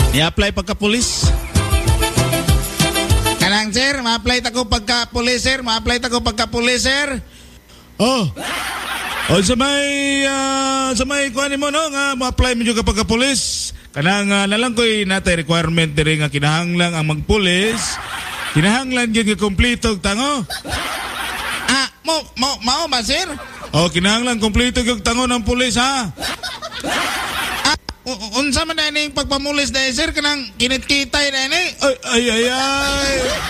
I-apply pagka-pulis. Kanang sir, ma-apply tako pagka-pulis sir. Ma-apply tako pagka-pulis sir. Oh. O sa may kuha mo no nga ma-apply mo juga pagka-pulis. Kanang nalang ko'y natay requirement diri nga kinahanglang ang magpulis. Kinahanglan gyud nga kompleto tango. Mao ba sir? Oh, kinahanglan kompleto gyud tango ng pulis ha. Unsa man na ning pagpamulis dahil sir kanang kinit-kitay na ini? Ay.